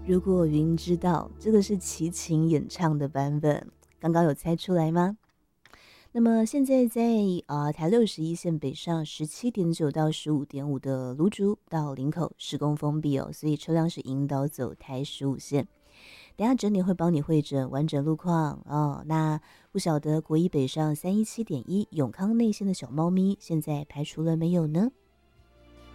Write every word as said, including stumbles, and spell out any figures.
如果云知道，这个是齐秦演唱的版本，刚刚有猜出来吗？那么现在在呃台六十一线北上十七点九到十五点五的芦竹到林口施工封闭哦，所以车辆是引导走台十五线。等下整点会帮你会诊完整路况哦。那不晓得国一北上三一七点一永康内线的小猫咪，现在排除了没有呢？